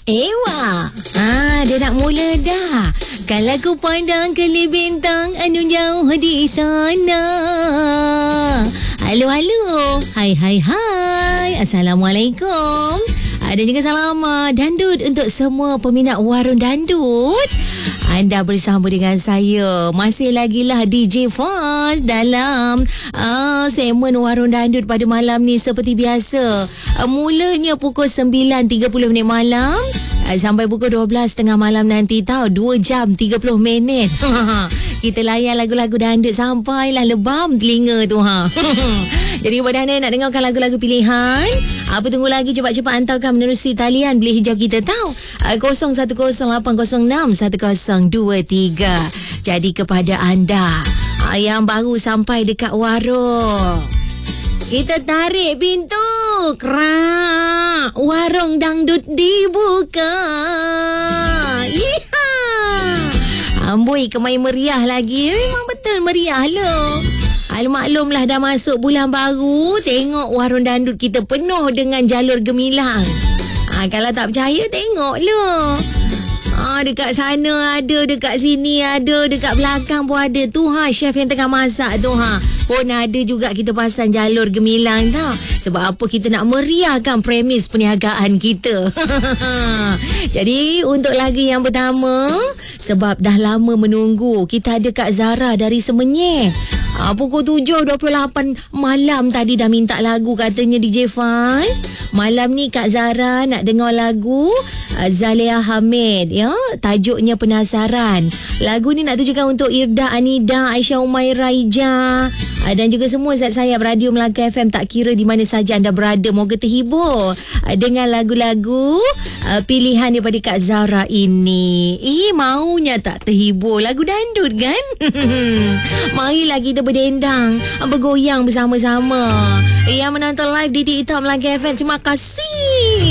Ewa, dia nak mula dah. Kalau ku pandang ke bintang anu jauh di sana. Halo. Hai. Assalamualaikum. Dan juga salam dandut untuk semua peminat warung dandut. Anda bersama dengan saya. Masih lagi lah DJ Faz dalam segmen Warung Dandut pada malam ni seperti biasa. Mulanya pukul 9.30 malam sampai pukul 12.30 malam nanti tahu. 2 jam 30 minit. Kita layan lagu-lagu dandut sampailah lebam telinga tu Jadi buat anda nak dengarkan lagu-lagu pilihan, apa tunggu lagi, cepat-cepat hantarkan menerusi talian bilik hijau kita tahu 0108061023. Jadi kepada anda yang baru sampai dekat warung, kita tarik pintu. Kerak, warung dangdut dibuka. Amboi, kemain meriah lagi. Memang betul meriah loh. Maklumlah dah masuk bulan baru, tengok warung dandut kita penuh dengan jalur gemilang. Kalau tak percaya, tengok loh. Dekat sana ada, dekat sini ada, dekat belakang pun ada. Tu chef yang tengah masak tu pun ada juga kita pasang jalur gemilang tau. Sebab apa? Kita nak meriahkan premis perniagaan kita. Jadi untuk lagu yang pertama, sebab dah lama menunggu, kita ada Kak Zara dari Semenyih. Pukul 7.28 malam tadi dah minta lagu katanya DJ Faz. Malam ni Kak Zara nak dengar lagu Zalea Hamid, ya, tajuknya Penasaran. Lagu ni nak tujukan untuk Irda Anida, Aisyah Umairah Ija, dan juga semua zat sayap Radio Melaka FM, tak kira di mana saja anda berada. Moga terhibur dengan lagu-lagu pilihan daripada Kak Zara ini. Maunya tak terhibur lagu dandut kan? Marilah kita berdendang, bergoyang bersama-sama. Yang menonton live di TikTok Melaka FM, terima kasih.